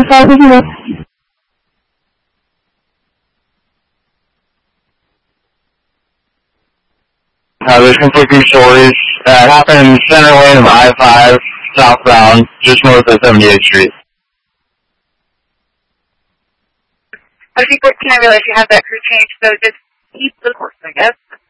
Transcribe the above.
5 picking up. There's conflicting stories. It happened in the center lane of I-5, southbound, just north of 78th Street. Okay, 14, I realize you have that crew change, so just keep the course, I guess.